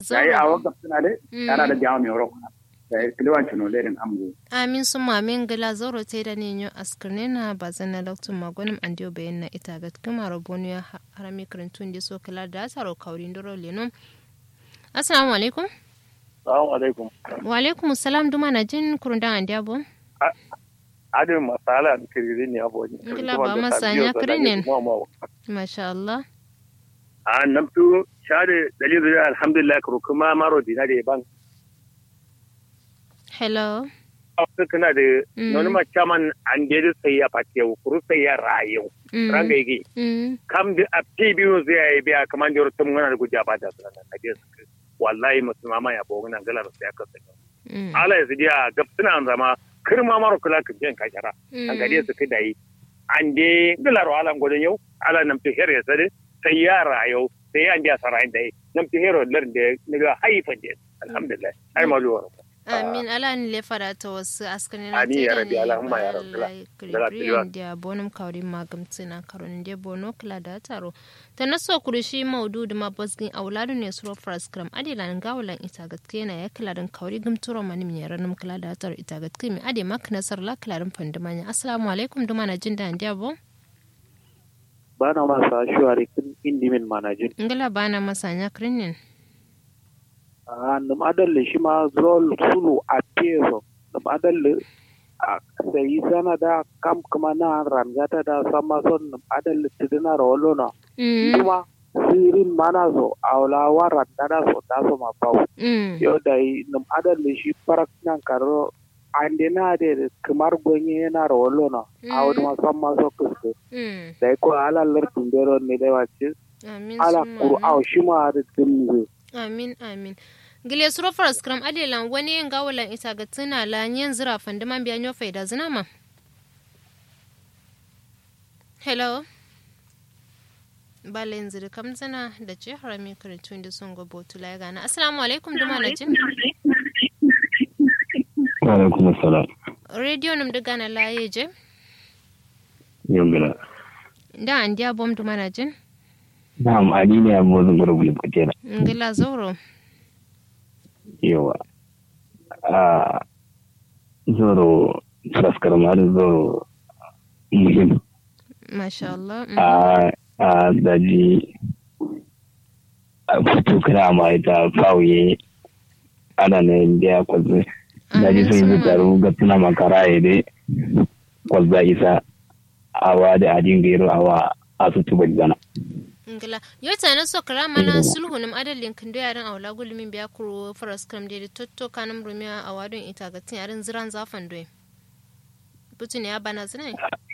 yayi a wakaf suna da tara da jawo mai roko da kilwan tuno lerin amgo amin suma amin gila zoro te da ne yo askrne na bazana loktu magonim andio bayan na ita ga kuma rabonu ya harami karantun da so kala da saro kaurin doro lenom assalamu alaikum assalamu alaikum wa alaikum assalam duma na jin kurundan andiabo adin masala da kiriri ne aboji gila ba masanya kirinin masha Allah a namtu share dalilin alhamdulillah kuma maro dinare ban hello kana da noni ma chairman an da sai ya fatiya kuru sai ya rayu ranga yake kam da api biyu zai biya kaman da rutum ngana da guja ba da sanan na da wallahi musulma ya bo ngana galar sai aka sanya ala ya zidiya gabsuna zama kirma maro kula ka biyan kashara an gade su kai dai an de galar alan godon yau ala nam to here ya sade sai ya rayu sai an da sarai dai nam to hero lar da ga haifa de alhamdulillah ai maluwa amin ala ni le fara ta wasu askani na amin ya rabbi allahumma ya rabbi da bonum kawri magam tsina karon de bono kala da taro ta naso kurishi maudu da mabasgin auladu ne suro fraskram adilan gawalan ita gatke na ya kala dan kawri gumturo manim ne ranum kala da taro ita gatke mi ade mak nasar la kala dan fandamanya assalamu alaikum duma na jin da ndiabo bana masa shuari kin indimin manajin ngala bana masanya krinin num adalle shi ma zol sulu a peso num adalle sai sana da kam kuma na rangata da sama son num adalle tidina rolona kuma sirin mana so awla waran da so da so ma pau yo dai num adalle shi parak nan karo ande na de kamar gonye na rolona awd ma sama so kuske dai ko ala lardin dero ne da wace ala qur'an shi ma da dinne amin amin gile suro faras kram adelan wani yin gawalan ita ga tuna la yin zira fandiman biyan yo faida zina ma hello balen zira kam zina da ce harami karantun da sun gobo tula ya gana assalamu alaikum duma na jin wa alaikum assalam radio num da gana la yeje yongala da an dia bom duma na jin na'am ali ne amma zan gurbu kujera ngila zoro yawa a zoro traskar ma da zoro muhim masha Allah a daji a fito kana ma ita fauye ana ne biya kwazi daji sun yi taro ga tuna makara ya dai kwazza isa awa da adin gairo awa a su tuba gana ngila yota na so kara mana sulhunum adalin kindo yaran awla gulumin biya kuro faras kram de totto kanum rumiya awadon ita ga tin yaran ziran zafan doy butun ya bana zinai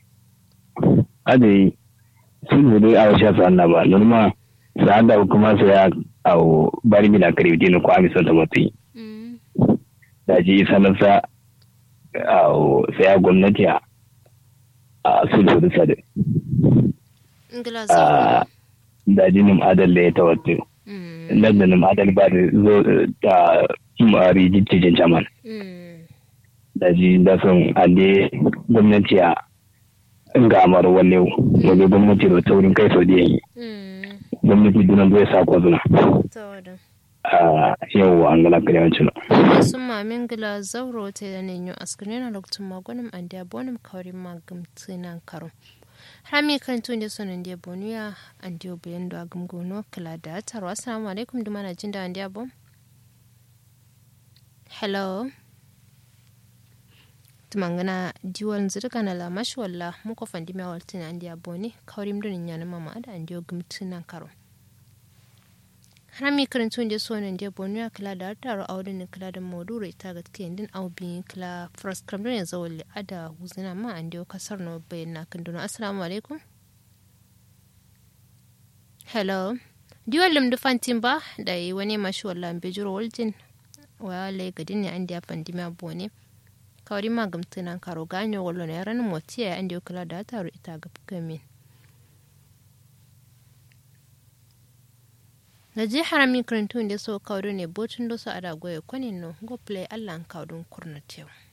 ade sulhu dai awa sha sanna ba norma sa da kuma sai ya awo bari mi da karibti ne ko amisa da mutai da ji sanarsa awo sai ya gwamnati a sulhu da sade ngila da jinin adal da ya tawattu nan da adal ba da zo ta mari jijjijin jaman da ji da sun ade gwamnati a ngamar wale wajen gwamnati da taurin kai sau da yi gwamnati dunan zai sa kwazuna a yau an gana yawancin sun mamin gila zauro ta da nenyo askirin na lokacin magonin an da bonin kaurin magamtinan karo Hami kan tun da sonon da boniya an diyo bayan da agumgono kala da taro assalamu alaikum duma na jin da an diya bom hello tumangana diwal zirga na lamashi walla muko fandi mai waltin an diya boni kaurim dunin yana mama da an diyo gumtunan karo Hami kan tun da sonon da boniya kala da taro audin kala da modure ita ga tiyan din aubin kala first cram don ya zawali ada huzina ma an diyo kasar no bayan na kan duna assalamu alaikum hello diwal lim da fantin ba da yi wani mashi walla an bejiro waljin wa lai gadin ne an diya fandi mai bone kawari ma gamtunan karo ganyo wallo na yaran motiya an diyo kala da taro ita ga kamin na je harami karantun da so kawo ne botun da su a dagoya kwanin no go play allan kawo don kurna tewa